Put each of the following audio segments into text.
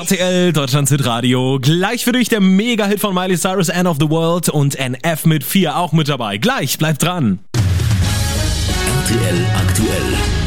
RTL, Deutschlands Hitradio. Gleich für dich der Mega-Hit von Miley Cyrus, End of the World, und NF mit 4 auch mit dabei. Gleich, bleibt dran. RTL aktuell.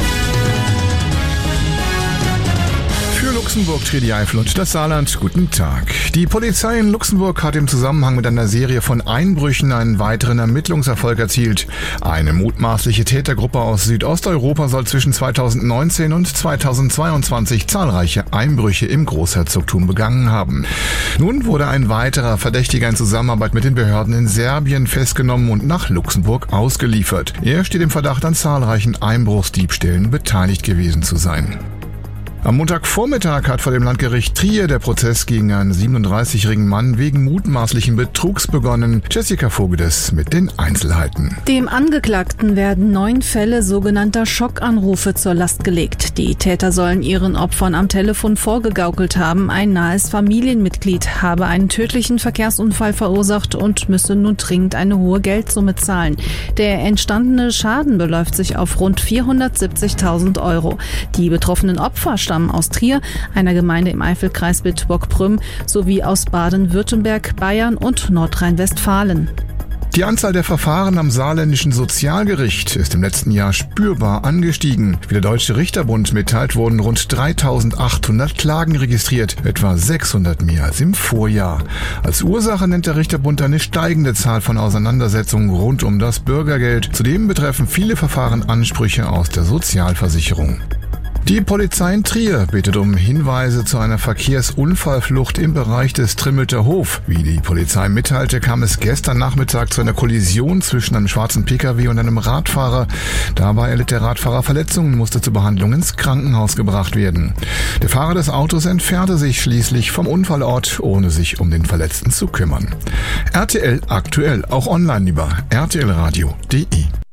Für Luxemburg, Tredi Eifel und das Saarland, guten Tag. Die Polizei in Luxemburg hat im Zusammenhang mit einer Serie von Einbrüchen einen weiteren Ermittlungserfolg erzielt. Eine mutmaßliche Tätergruppe aus Südosteuropa soll zwischen 2019 und 2022 zahlreiche Einbrüche im Großherzogtum begangen haben. Nun wurde ein weiterer Verdächtiger in Zusammenarbeit mit den Behörden in Serbien festgenommen und nach Luxemburg ausgeliefert. Er steht im Verdacht, an zahlreichen Einbruchsdiebstählen beteiligt gewesen zu sein. Am Montagvormittag hat vor dem Landgericht Trier der Prozess gegen einen 37-jährigen Mann wegen mutmaßlichen Betrugs begonnen. Jessica Vogedes mit den Einzelheiten. Dem Angeklagten werden 9 Fälle sogenannter Schockanrufe zur Last gelegt. Die Täter sollen ihren Opfern am Telefon vorgegaukelt haben, ein nahes Familienmitglied habe einen tödlichen Verkehrsunfall verursacht und müsse nun dringend eine hohe Geldsumme zahlen. Der entstandene Schaden beläuft sich auf rund 470.000 €. Die betroffenen Opfer stammen aus Trier, einer Gemeinde im Eifelkreis Bitburg-Prüm, sowie aus Baden-Württemberg, Bayern und Nordrhein-Westfalen. Die Anzahl der Verfahren am saarländischen Sozialgericht ist im letzten Jahr spürbar angestiegen. Wie der Deutsche Richterbund mitteilt, wurden rund 3.800 Klagen registriert, etwa 600 mehr als im Vorjahr. Als Ursache nennt der Richterbund eine steigende Zahl von Auseinandersetzungen rund um das Bürgergeld. Zudem betreffen viele Verfahren Ansprüche aus der Sozialversicherung. Die Polizei in Trier bittet um Hinweise zu einer Verkehrsunfallflucht im Bereich des Trimmelter Hof. Wie die Polizei mitteilte, kam es gestern Nachmittag zu einer Kollision zwischen einem schwarzen Pkw und einem Radfahrer. Dabei erlitt der Radfahrer Verletzungen und musste zur Behandlung ins Krankenhaus gebracht werden. Der Fahrer des Autos entfernte sich schließlich vom Unfallort, ohne sich um den Verletzten zu kümmern. RTL aktuell, auch online über rtlradio.de.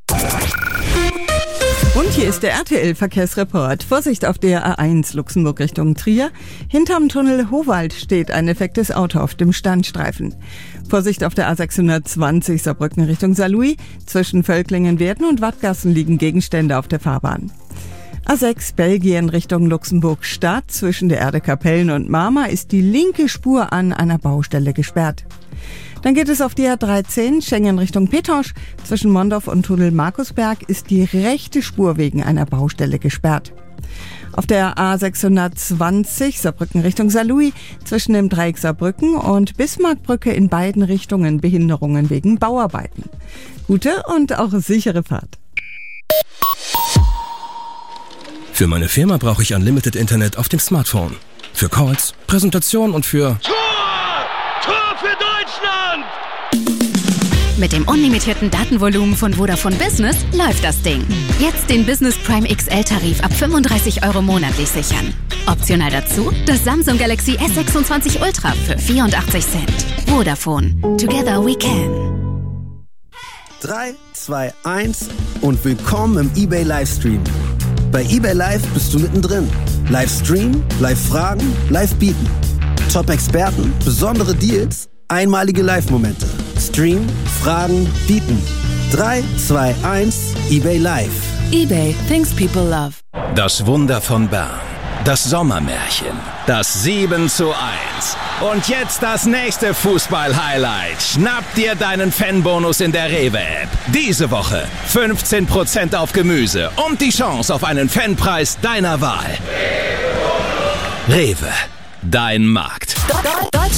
Und hier ist der RTL-Verkehrsreport. Vorsicht auf der A1 Luxemburg Richtung Trier. Hinterm Tunnel Howald steht ein defektes Auto auf dem Standstreifen. Vorsicht auf der A620 Saarbrücken Richtung Saarlouis. Zwischen Völklingen-Werden und Wattgassen liegen Gegenstände auf der Fahrbahn. A6 Belgien Richtung Luxemburg-Stadt. Zwischen der Erdekapellen und Marmar ist die linke Spur an einer Baustelle gesperrt. Dann geht es auf die A13 Schengen Richtung Petorsch. Zwischen Mondorf und Tunnel Markusberg ist die rechte Spur wegen einer Baustelle gesperrt. Auf der A620 Saarbrücken Richtung Saarlouis zwischen dem Dreieck Saarbrücken und Bismarckbrücke in beiden Richtungen Behinderungen wegen Bauarbeiten. Gute und auch sichere Fahrt. Für meine Firma brauche ich Unlimited Internet auf dem Smartphone. Für Calls, Präsentationen und für... Tor für Deutschland! Mit dem unlimitierten Datenvolumen von Vodafone Business läuft das Ding. Jetzt den Business Prime XL-Tarif ab 35 € monatlich sichern. Optional dazu das Samsung Galaxy S26 Ultra für 84 Cent. Vodafone. Together we can. 3, 2, 1 und willkommen im eBay Livestream. Bei eBay Live bist du mittendrin. Livestream, Live-Fragen, Live-Bieten. Top-Experten, besondere Deals, einmalige Live-Momente. Stream, Fragen, Bieten. 3, 2, 1, eBay Live. eBay, things people love. Das Wunder von Bern. Das Sommermärchen. Das 7:1. Und jetzt das nächste Fußball-Highlight. Schnapp dir deinen Fanbonus in der Rewe-App. Diese Woche 15% auf Gemüse und die Chance auf einen Fanpreis deiner Wahl. Rewe. Dein Markt.